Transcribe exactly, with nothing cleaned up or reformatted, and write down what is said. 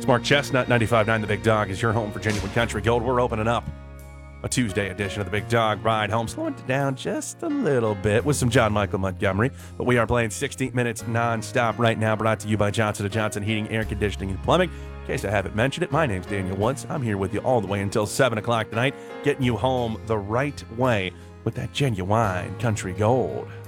Smart Chestnut ninety-five point nine The Big Dog is your home for genuine country gold. We're opening up a Tuesday edition of The Big Dog Ride Home, slowing it down just a little bit with some John Michael Montgomery. But we are playing sixty minutes nonstop right now, brought to you by Johnson and Johnson Heating, Air Conditioning, and Plumbing. In case I haven't mentioned it, my name's Daniel Woods. I'm here with you all the way until seven o'clock tonight, getting you home the right way with that genuine country gold.